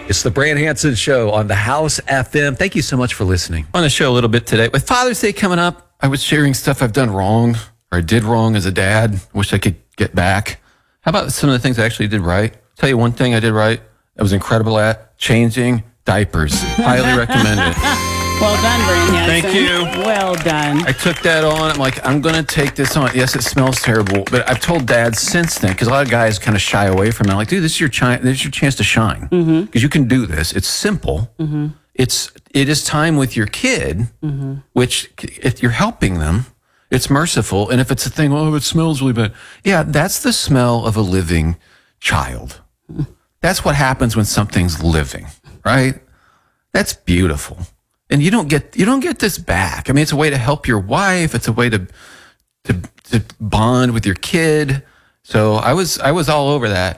It's the Brand Hanson Show on the House FM. Thank you so much for listening. On the show a little bit today. With Father's Day coming up, I was sharing stuff I've done wrong or I did wrong as a dad. Wish I could get back. How about some of the things I actually did right? Tell you one thing I did right. I was incredible at changing diapers. Highly recommend it. Well done, Brand Hanson. Thank you. Well done. I took that on. I'm like, I'm going to take this on. Yes, it smells terrible, but I've told dads since then, because a lot of guys kind of shy away from it. I'm like, dude, this is your chance to shine, because you can do this. It's simple. It is time with your kid, which if you're helping them, it's merciful. And if it's a thing, oh, it smells really bad. Yeah, that's the smell of a living child. That's what happens when something's living, right? That's beautiful. And you don't get this back. I mean, it's a way to help your wife. It's a way to bond with your kid. So I was all over that.